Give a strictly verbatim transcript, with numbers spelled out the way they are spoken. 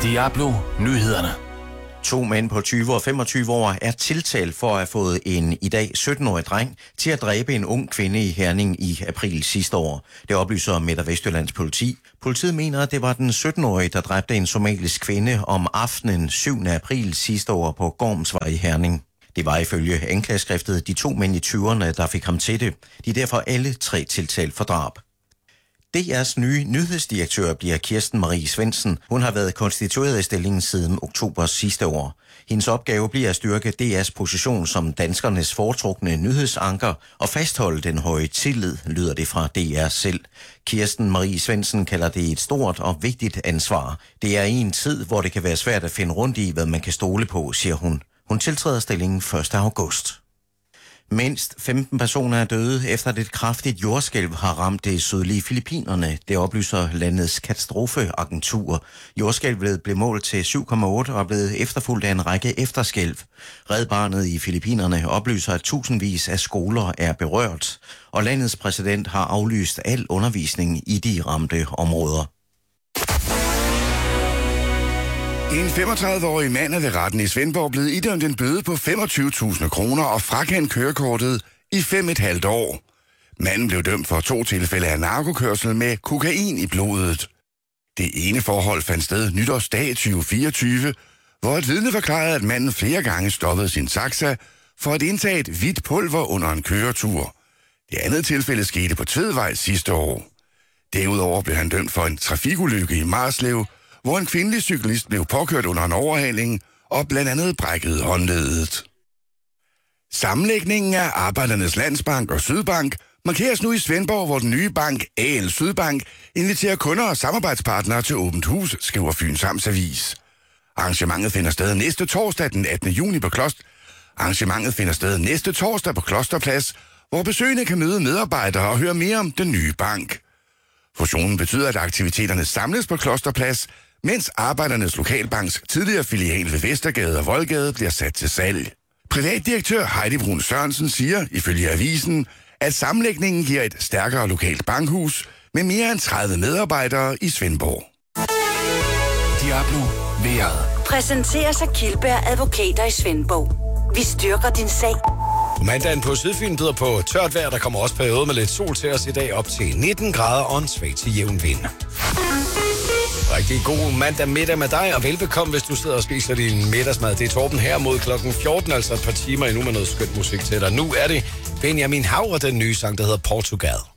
Diablo Nyhederne. To mænd på tyve og femogtyve år er tiltalt for at have fået en i dag sytten-årig dreng til at dræbe en ung kvinde i Herning i april sidste år. Det oplyser Midt- og Vestjyllands politi. Politiet mener, at det var den sytten-årige, der dræbte en somalisk kvinde om aftenen syvende april sidste år på Gormsvej i Herning. Det var ifølge anklageskriftet de to mænd i tyverne, der fik ham til det. De er derfor alle tre tiltalt for drab. D R's nye nyhedsdirektør bliver Kirsten Marie Svendsen. Hun har været konstitueret i stillingen siden oktober sidste år. Hendes opgave bliver at styrke D R's position som danskernes foretrukne nyhedsanker og fastholde den høje tillid, lyder det fra D R selv. Kirsten Marie Svendsen kalder det et stort og vigtigt ansvar. Det er i en tid, hvor det kan være svært at finde rundt i, hvad man kan stole på, siger hun. Hun tiltræder stillingen første august. Mindst femten personer er døde, efter at et kraftigt jordskælv har ramt det sydlige Filippinerne. Det oplyser landets katastrofeagentur. Jordskælvet blev målt til syv komma otte og er blevet efterfulgt af en række efterskælv. Red Barnet i Filippinerne oplyser, at tusindvis af skoler er berørt, og landets præsident har aflyst al undervisning i de ramte områder. En femogtredive-årig mand er ved retten i Svendborg blevet idømt en bøde på femogtyve tusind kroner og frakendt kørekortet i fem et halvt år. Manden blev dømt for to tilfælde af narkokørsel med kokain i blodet. Det ene forhold fandt sted nytårsdag tyve fireogtyve, hvor et vidne forklarede, at manden flere gange stoppede sin taxa for at indtage et hvidt pulver under en køretur. Det andet tilfælde skete på Tvedvej sidste år. Derudover blev han dømt for en trafikulykke i Marslev, hvor en kvindelig cyklist blev påkørt under en overhaling og blandt andet brækkede håndledet. Sammenlægningen af Arbejdernes Landsbank og Sydbank markeres nu i Svendborg, hvor den nye bank, A L Sydbank, inviterer kunder og samarbejdspartnere til åbent hus, skriver Fyns Amtsavis. Arrangementet finder sted næste torsdag den attende juni på Kloster. Arrangementet finder sted næste torsdag på Klosterplads, hvor besøgende kan møde medarbejdere og høre mere om den nye bank. Fusionen betyder, at aktiviteterne samles på Klosterplads, mens Arbejdernes Lokalbanks tidligere filial ved Vestergade og Voldgade bliver sat til salg. Privatdirektør Heidi Brun Sørensen siger, ifølge avisen, at sammenlægningen giver et stærkere lokalt bankhus med mere end tredive medarbejdere i Svendborg. Diablo Vejret. Præsenteres af Kildberg Advokater i Svendborg. Vi styrker din sag. Mandagen på Sydfyn byder på tørt vejr. Der kommer også periode med lidt sol til os i dag op til nitten grader og en svag til jævn vind. Rigtig god mandag middag med dig, og velbekomme, hvis du sidder og spiser din middagsmad. Det er Torben her mod klokken fjorten, altså et par timer endnu med noget skønt musik til dig. Nu er det Benjamin Hav og den nye sang, der hedder Portugal.